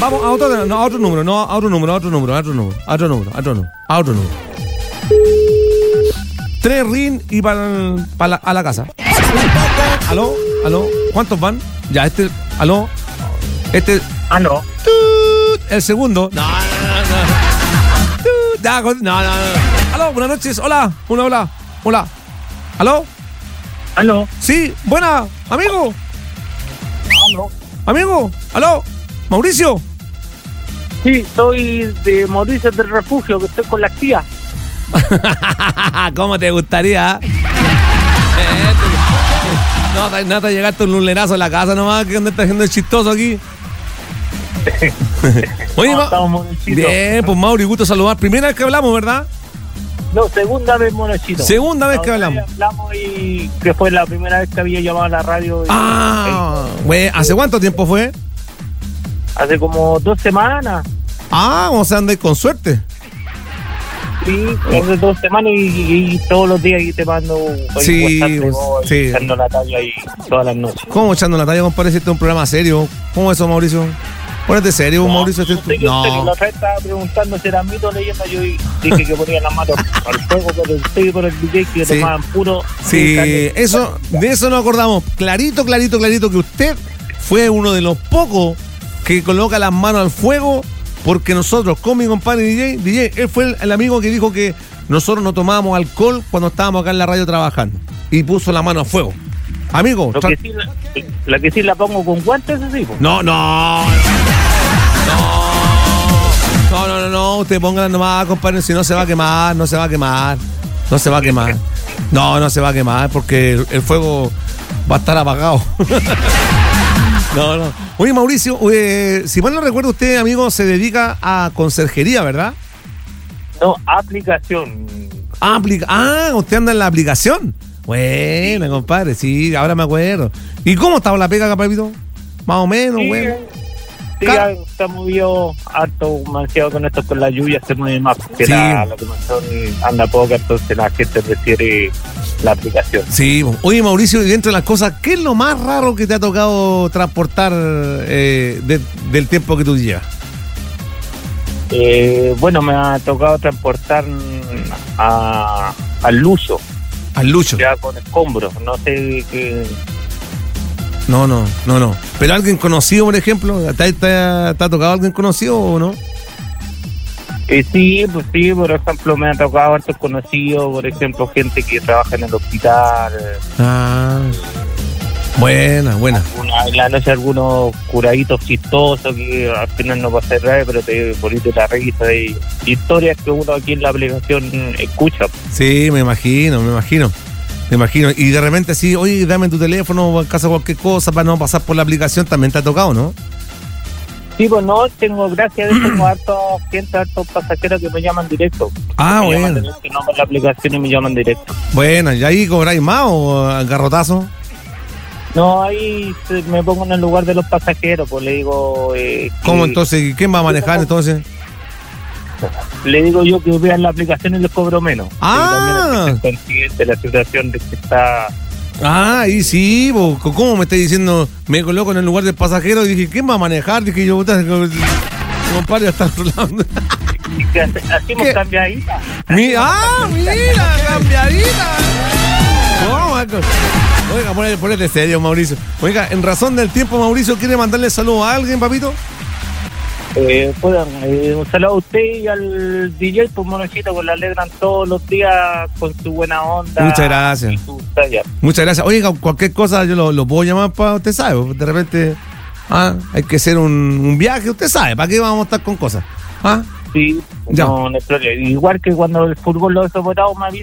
Vamos a otro, no, a otro número, no, a otro número. 3 rin y a la casa. ¿Aló? ¿Cuántos van? Ya, ¿aló? ¿Aló? El segundo. No. Aló, buenas noches. Hola. ¿Aló? Sí, buena, amigo. ¿Aló? ¿Mauricio? Sí, soy de Mauricio del Refugio, que estoy con la tía. ¿Cómo te gustaría? No te llegaste un lulerazo a la casa nomás, que estás haciendo el chistoso aquí. Oye, bien, pues Mauri, gusto saludar. Primera vez que hablamos, ¿verdad? No, segunda vez, monochito. Segunda vez que hablamos. Hablamos y que fue la primera vez que había llamado a la radio. Güey, ¿hace cuánto tiempo fue? Hace como 2 semanas. O sea, andáis con suerte. Sí, hace 2 semanas y todos los días y te mando echando la talla ahí todas las noches. ¿Cómo echando la talla, compadre? Si este es un programa serio. ¿Cómo es eso, Mauricio? Ponete serio, Mauricio. No. La otra vez estaba preguntando si era mito o leyenda. Yo dije que ponía las manos al fuego por el DJ que tomaban puro. Sí, de eso nos acordamos. Clarito que usted fue uno de los pocos que coloca las manos al fuego, porque nosotros, con mi compadre DJ, él fue el amigo que dijo que nosotros no tomábamos alcohol cuando estábamos acá en la radio trabajando, y puso la mano al fuego. Amigo, la que sí la pongo con guantes, así. No, usted póngala nomás, compadre, si no se va a quemar. No se va a quemar porque el fuego va a estar apagado. No. Oye, Mauricio, si mal no recuerdo, usted, amigo, se dedica a conserjería, ¿verdad? No, aplicación. Usted anda en la aplicación. Buena, compadre, sí, ahora me acuerdo. ¿Y cómo estaba la pega, capapito? Más o menos, bueno. Sí, está movido harto, manchado con esto, con la lluvia se mueve más, porque la locomoción anda poca, entonces la gente prefiere la aplicación. Sí, oye, Mauricio, y dentro de las cosas, ¿qué es lo más raro que te ha tocado transportar del tiempo que tú llevas? Bueno, me ha tocado transportar al Lucho. ¿Al Lucho? Ya con escombros, no sé qué. No. ¿Pero alguien conocido, por ejemplo? ¿Te ha tocado alguien conocido o no? Sí, por ejemplo, me ha tocado hartos conocidos, por ejemplo, gente que trabaja en el hospital. Buena. En la noche algunos curaditos chistosos que al final no pasa nada, pero te poniste la risa de historias que uno aquí en la aplicación escucha. Sí, me imagino. Y de repente sí, oye, dame tu teléfono en caso de cualquier cosa para no pasar por la aplicación, también te ha tocado, ¿no? Sí, pues no, gracias a eso tengo hartos pasajeros que me llaman directo. Bueno. Que no con la aplicación y me llaman directo. Bueno, ¿y ahí cobráis más o garrotazo? No, ahí me pongo en el lugar de los pasajeros, pues le digo... ¿Cómo entonces? ¿Quién va a manejar entonces? Le digo yo que vean la aplicación y les cobro menos. También estoy consciente de la situación de que está... Y sí, ¿cómo me estás diciendo? Me coloco en el lugar del pasajero y dije, ¿quién va a manejar? Dije yo, compadre, hasta otro lado. Hacemos cambiadita. Mira, cambiadita. Oiga, ponete serio, Mauricio. Oiga, en razón del tiempo, Mauricio, ¿quiere mandarle saludos a alguien, papito? Un saludo a usted y al DJ, pues monochito, que le alegran todos los días con su buena onda. Muchas gracias. Oiga, cualquier cosa yo lo puedo llamar para, usted sabe, de repente hay que hacer un viaje, usted sabe, ¿para qué vamos a estar con cosas? Sí, no, igual que cuando el fútbol lo he soportado, me